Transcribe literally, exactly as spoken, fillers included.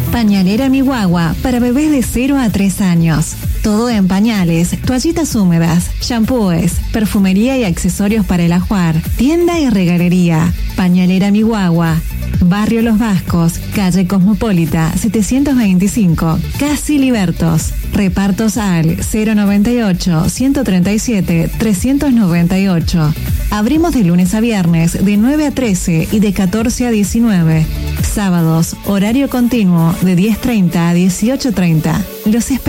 Pañalera Mi Guagua para bebés de cero a tres años. Todo en pañales, toallitas húmedas, shampoos, perfumería y accesorios para el ajuar. Tienda y regalería. Pañalera Mi Guagua. Barrio Los Vascos, calle Cosmopolita, setecientos veinticinco, Casi Libertos. Repartos al cero noventa y ocho, ciento treinta y siete, trescientos noventa y ocho. Abrimos de lunes a viernes de nueve a trece y de catorce a diecinueve. Sábados, horario continuo de diez treinta a dieciocho treinta. Los esperamos.